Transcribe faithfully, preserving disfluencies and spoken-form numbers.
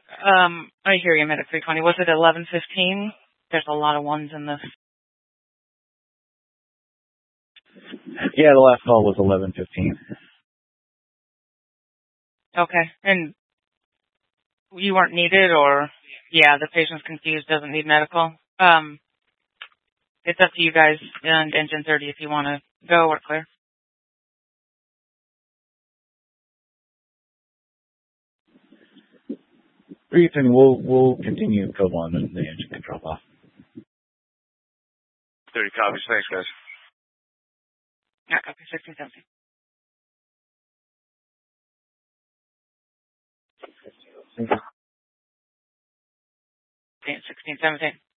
Um, I hear you, Medic three twenty. Was it eleven fifteen? There's a lot of ones in this. Yeah, the last call was eleven fifteen. Okay. And you weren't needed, or, yeah, the patient's confused, doesn't need medical? Um, it's up to you guys and Engine thirty if you want to go or clear. Ethan, we'll, we'll continue code one and the engine can drop off. thirty copies. Thanks, guys. Yeah, copy sixteen seventeen. Thank you. sixteen seventeen.